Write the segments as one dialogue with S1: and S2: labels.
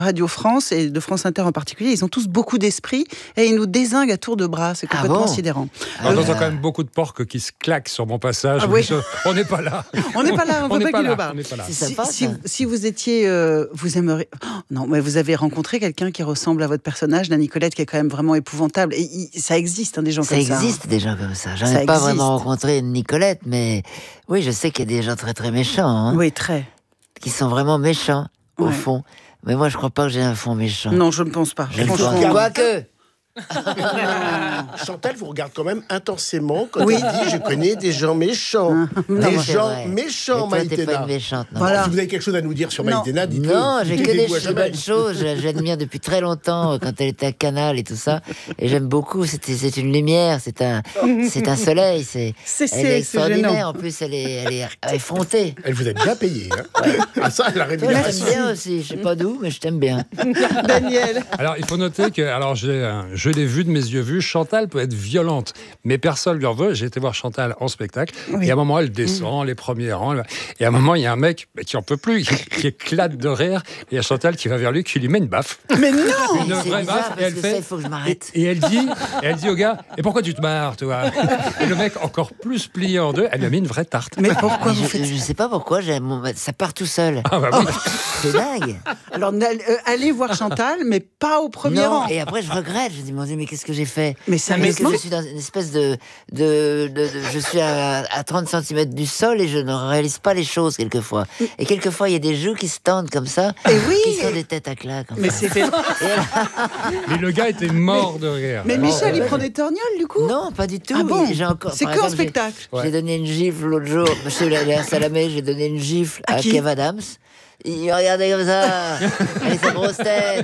S1: Radio France et de France Inter en particulier, ils ont tous beaucoup d'esprit et ils nous dézinguent à tour de bras. C'est complètement sidérant.
S2: On entend quand même beaucoup de porcs qui se claquent sur mon passage. On n'est pas là.
S1: On n'est pas là, on ne veut pas qu'il le barre.
S3: C'est sympa,
S1: si vous étiez... vous aimeriez... non, mais vous avez rencontré quelqu'un qui ressemble à votre personnage, la Nicolette, qui est quand même vraiment épouvantable. Et ça existe, des gens comme ça.
S3: Ça existe, des gens comme ça. J'en ai pas vraiment rencontré une Nicolette, mais oui, je sais qu'il y a des gens très très méchants. Hein,
S1: oui, très.
S3: Qui sont vraiment méchants, au fond. Mais moi, je crois pas que j'ai un fond méchant.
S1: Non, je ne pense pas.
S3: Quoique.
S4: Chantal vous regarde quand même intensément quand il dit je connais des gens méchants. Des gens méchants, Maïtena.
S3: Pas une méchante, non.
S4: Voilà. Si vous avez quelque chose à nous dire sur Maïtena, dites-le.
S3: Non, j'ai que des bonnes choses. J'admire depuis très longtemps quand elle était à Canal et tout ça. Et j'aime beaucoup. C'est une lumière, c'est un soleil. Elle est extraordinaire.
S1: Gênant.
S3: En plus, elle est effrontée.
S4: Elle vous a bien payé. Hein. Ouais. Ça, la rémunération.
S3: Je t'aime bien aussi. Je sais pas d'où, mais je t'aime bien.
S1: Daniel.
S2: Alors, il faut noter que, je l'ai vu de mes yeux vus, Chantal peut être violente, mais personne ne lui en veut. J'ai été voir Chantal en spectacle, et à un moment, elle descend les premiers rangs, et à un moment, il y a un mec qui en peut plus, qui éclate de rire, et il y a Chantal qui va vers lui, qui lui met une baffe.
S1: Mais non.
S3: Une vraie baffe, et elle fait... Il faut que je m'arrête.
S2: Et elle dit au gars, et pourquoi tu te marres, toi? Et le mec, encore plus plié en deux, elle lui a mis une vraie tarte.
S1: Mais pourquoi vous faites...
S3: Je sais pas pourquoi, ça part tout seul.
S2: Ah bah oui.
S3: C'est dingue.
S1: Alors, allez voir Chantal, mais pas au premier rang.
S3: Et après, je regrette. Je dis, mon Dieu, mais qu'est-ce que j'ai fait?
S1: Mais sérieusement,
S3: je suis dans une espèce je suis à 30 cm du sol et je ne réalise pas les choses quelquefois. Et quelquefois, il y a des joues qui se tendent comme ça, qui sont des têtes à claques.
S1: Mais c'était...
S2: Mais le gars était mort de rire.
S1: Mais Michel, il prend des torgnoles, du coup?
S3: Non, pas du tout.
S1: Ah bon?
S3: C'est
S1: qu'en spectacle?
S3: J'ai donné une gifle l'autre jour. Monsieur Léa Salamé, j'ai donné une gifle à Kev Adams. Il me regardait comme ça, avec sa grosse tête.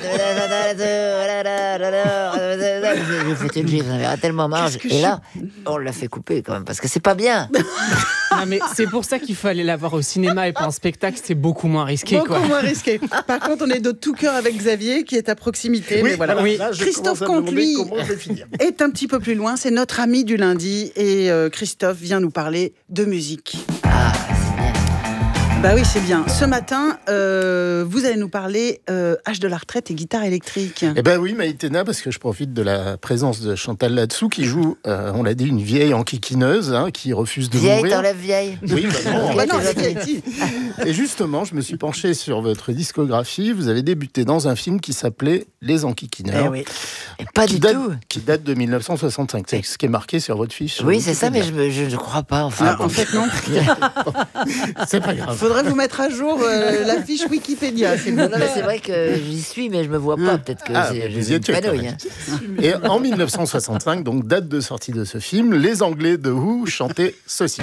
S3: J'ai fait une gifle, j'en avais tellement marre. Et là, on l'a fait couper quand même, parce que c'est pas bien.
S5: Non, mais c'est pour ça qu'il faut aller la voir au cinéma et pas en spectacle, c'est beaucoup moins risqué.
S1: Moins risqué. Par contre, on est de tout cœur avec Xavier, qui est à proximité.
S4: Oui,
S1: mais voilà.
S4: Oui. Là,
S1: Christophe Comte, lui, est un petit peu plus loin. C'est notre ami du lundi. Et Christophe vient nous parler de musique.
S3: Ah, c'est bien.
S1: Bah oui, c'est bien. Ce matin, vous allez nous parler âge de la retraite et guitare électrique.
S4: Eh ben oui, Maïtena, parce que je profite de la présence de Chantal là-dessous, qui joue, on l'a dit, une vieille enquiquineuse, qui refuse de mourir.
S3: Vieille, t'enlèves vieille.
S4: Oui, bah non.
S1: Vieille.
S4: Et justement, je me suis penché sur votre discographie. Vous avez débuté dans un film qui s'appelait Les Enquiquineurs.
S1: Eh oui.
S3: Pas du tout.
S4: Qui date de 1965. C'est ce qui est marqué sur votre fiche.
S3: Oui, c'est ça, mais je ne crois pas. Enfin,
S1: En fait, non.
S4: C'est pas grave.
S1: Faudrait vous mettre à jour la fiche Wikipédia.
S3: Non, mais c'est vrai que j'y suis, mais je me vois pas. Peut-être que
S4: vous y étiez,
S3: panouille.
S4: Et en 1965, donc date de sortie de ce film, les Anglais de Who chantaient ceci.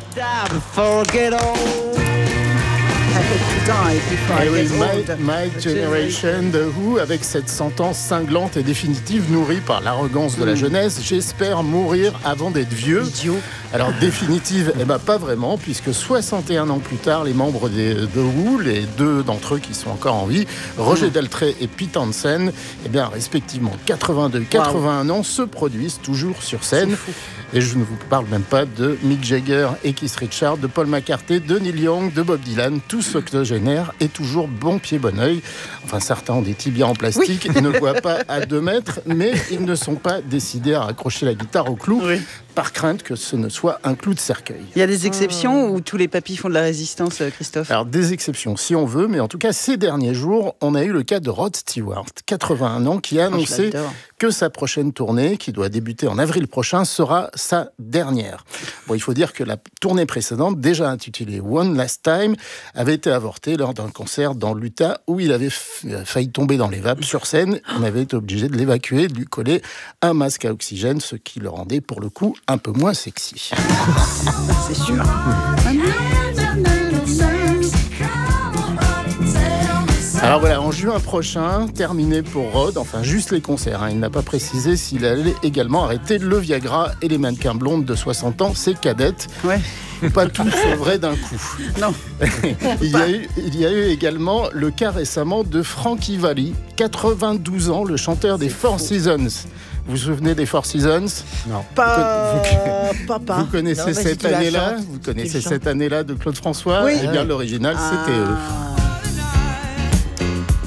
S4: My Generation de Who, avec cette sentence cinglante et définitive nourrie par l'arrogance de la jeunesse. J'espère mourir avant d'être vieux.
S1: Idiot.
S4: Alors définitive, pas vraiment, puisque 61 ans plus tard, les membres de Who, les deux d'entre eux qui sont encore en vie, Roger Daltrey et Pete Townshend, respectivement 82, 81 ans, se produisent toujours sur scène. Et je ne vous parle même pas de Mick Jagger et Keith Richards, de Paul McCartney, de Neil Young, de Bob Dylan, tous octogénaires et toujours bon pied, bon oeil. Enfin, certains ont des tibias en plastique, ils ne voient pas à 2 mètres, mais ils ne sont pas décidés à accrocher la guitare au clou, par crainte que ce ne soit un clou de cercueil.
S1: Il y a des exceptions où tous les papis font de la résistance, Christophe?
S4: Alors, des exceptions, si on veut, mais en tout cas, ces derniers jours, on a eu le cas de Rod Stewart, 81 ans, qui a annoncé que sa prochaine tournée, qui doit débuter en avril prochain, sera sa dernière. Bon, il faut dire que la tournée précédente, déjà intitulée One Last Time, avait été avortée lors d'un concert dans l'Utah où il avait failli tomber dans les vapes sur scène. On avait été obligé de l'évacuer, de lui coller un masque à oxygène, ce qui le rendait, pour le coup, un peu moins sexy.
S1: C'est sûr.
S4: Alors voilà, en juin prochain, terminé pour Rod, enfin juste les concerts. Il n'a pas précisé s'il allait également arrêter le Viagra et les mannequins blondes de 60 ans, ses cadettes. Pas tout vrai d'un coup.
S1: Non.
S4: Il y a eu également le cas récemment de Frankie Valli, 92 ans, le chanteur des Four Seasons. Vous vous souvenez des Four Seasons?
S2: Non.
S4: Vous connaissez cette année-là? Vous connaissez cette année-là de Claude François?
S1: Oui.
S4: Eh bien, l'original, c'était eux.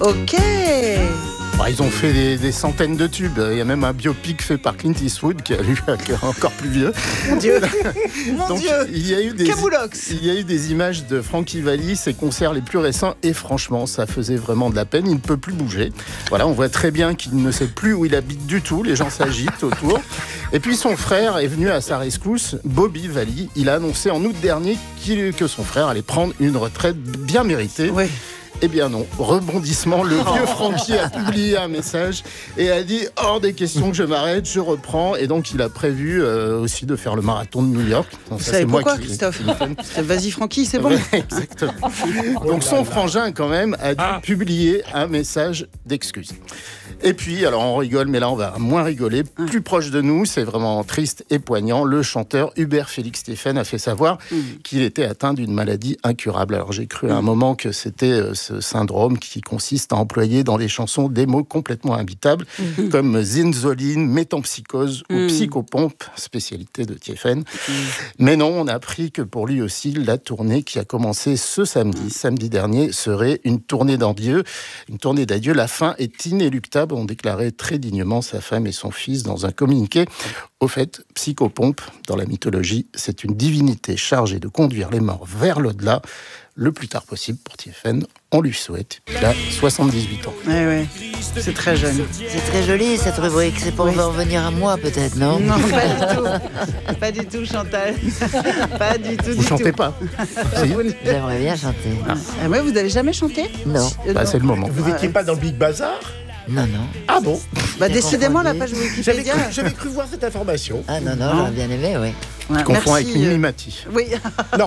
S1: Ok.
S4: Bah, ils ont fait des centaines de tubes. Il y a même un biopic fait par Clint Eastwood qui est encore plus vieux.
S1: Mon Dieu. Mon
S4: Donc,
S1: Dieu.
S4: il y a eu
S1: Camoulox.
S4: des images de Frankie Valli, ses concerts les plus récents, et franchement, ça faisait vraiment de la peine. Il ne peut plus bouger. Voilà, on voit très bien qu'il ne sait plus où il habite du tout. Les gens s'agitent autour. Et puis son frère est venu à sa rescousse, Bobby Valli. Il a annoncé en août dernier que son frère allait prendre une retraite bien méritée.
S1: Oui.
S4: Eh bien non, rebondissement, le vieux Frankie a publié un message et a dit « Hors des questions que je m'arrête, je reprends ». Et donc il a prévu aussi de faire le marathon de New York. Donc,
S1: Vous savez pourquoi, Christophe ? Vas-y Francky, c'est bon.
S4: Ouais, exactement. Donc son frangin quand même a dû publier un message d'excuse. Et puis, alors on rigole, mais là on va moins rigoler. Plus proche de nous, c'est vraiment triste et poignant. Le chanteur Hubert Félix Stéphane a fait savoir qu'il était atteint d'une maladie incurable. Alors j'ai cru à un moment que c'était ce syndrome qui consiste à employer dans les chansons des mots complètement imbitables, comme zinzoline, métempsychose ou psychopompe, spécialité de Stéphane. Mais non, on a appris que pour lui aussi, la tournée qui a commencé ce samedi dernier, serait une tournée d'adieu. Une tournée d'adieu, la fin est inéluctable, ont déclaré très dignement sa femme et son fils dans un communiqué. Au fait, psychopompe, dans la mythologie, c'est une divinité chargée de conduire les morts vers l'au-delà le plus tard possible pour Stéphane. On lui souhaite. Il a 78 ans.
S1: Ouais. C'est très jeune.
S3: C'est très joli cette rubrique. C'est pour en revenir à moi peut-être, non ?
S1: Non, pas du tout. Pas du tout, Chantal. Pas du tout.
S4: Vous chantez pas?
S3: J'aimerais bien chanter.
S1: Ah ouais, vous n'avez jamais chanté ?
S3: Non.
S4: Bah, c'est le moment.
S6: Vous n'étiez pas dans le Big Bazar?
S3: Non.
S6: Ah bon?
S1: Bah décidément, la page Wikipédia.
S6: J'avais cru voir cette information.
S3: Ah non, j'aurais bien aimé, oui.
S1: Ouais,
S4: Je confonds avec
S1: merci,
S4: Mimi Mati.
S1: Oui.
S6: Non.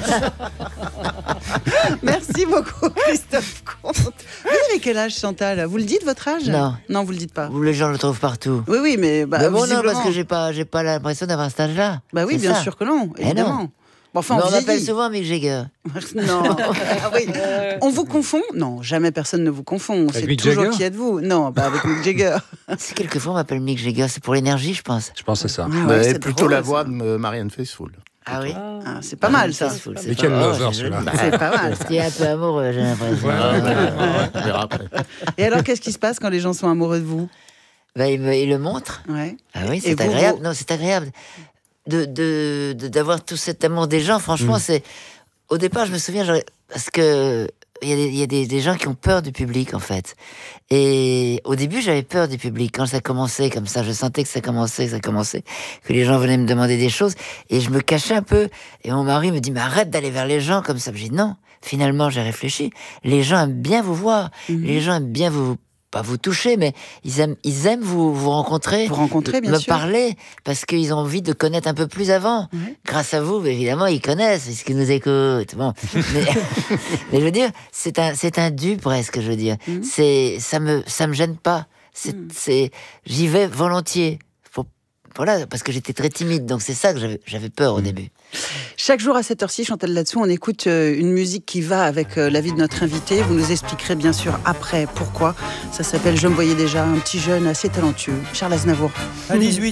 S1: Merci beaucoup, Christophe Comte. Vous avez quel âge, Chantal ? Vous le dites, votre âge ?
S3: Non.
S1: Non, vous le dites pas.
S3: Les gens le trouvent partout.
S1: Oui, mais
S3: Mais bon, non,
S1: visiblement.
S3: parce que j'ai pas l'impression d'avoir cet âge-là.
S1: Bah oui,
S3: C'est
S1: bien
S3: ça.
S1: sûr que non,
S3: Eh
S1: évidemment.
S3: non.
S1: Bon, enfin,
S3: Mais on
S1: vieillit.
S3: m'appelle souvent Mick Jagger.
S1: Non. Ah oui. On vous confond ? Non, jamais personne ne vous confond. C'est
S2: Mick
S1: toujours
S2: Jagger
S1: qui êtes-vous ? Non, avec Mick Jagger.
S3: Si quelquefois on m'appelle Mick Jagger, c'est pour l'énergie, je pense.
S2: Je pense que c'est ça.
S1: Ah
S4: Ouais,
S1: ouais, c'est
S4: plutôt
S1: drôle,
S4: la
S1: ça.
S4: voix de Marianne Faithfull.
S3: Ah oui.
S1: Ah, c'est pas mal, ça.
S3: C'est
S2: Mais quel
S3: pas-
S2: lover,
S3: c'est
S2: celui-là.
S3: joli.
S1: C'est pas mal.
S3: Tu es un peu amoureux, j'ai l'impression.
S4: On verra après.
S1: Et alors, qu'est-ce qui se passe quand les gens sont amoureux de vous ?
S3: Bah, il le montre.
S1: Ouais.
S3: Ah oui,
S1: Et
S3: c'est
S1: vous,
S3: agréable.
S1: vous-
S3: Non, c'est agréable d'avoir tout cet amour des gens. Franchement, c'est. Au départ, je me souviens, parce que il y a des gens qui ont peur du public, en fait. Et au début, j'avais peur du public. Quand ça commençait comme ça, je sentais que ça commençait, que les gens venaient me demander des choses, et je me cachais un peu. Et mon mari me dit, mais arrête d'aller vers les gens comme ça. Je dis non. Finalement, j'ai réfléchi. Les gens aiment bien vous voir. Les gens aiment bien pas vous toucher, mais ils aiment vous rencontrer.
S1: Vous rencontrez, bien
S3: me
S1: sûr.
S3: parler, parce qu'ils ont envie de connaître un peu plus avant.
S1: Ouais.
S3: Grâce à vous, évidemment, ils connaissent, puisqu'ils nous écoutent. Bon. Mais je veux dire, c'est un dû presque, je veux dire. Ça me gêne pas. J'y vais volontiers. Voilà, parce que j'étais très timide, donc c'est ça que j'avais peur au début.
S1: Chaque jour à cette heure-ci, Chantal Latsou, on écoute une musique qui va avec la vie de notre invité. Vous nous expliquerez bien sûr après pourquoi. Ça s'appelle « Je me voyais déjà », un petit jeune assez talentueux, Charles Aznavour.
S7: À 18